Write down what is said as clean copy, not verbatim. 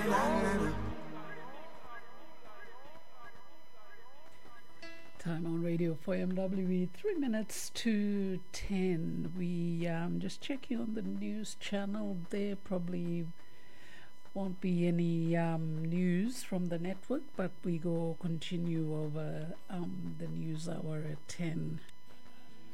Time on radio for MWE, 3 minutes to 10. We just checking on the news channel. There probably won't be any news from the network, but we go continue over the news hour at 10.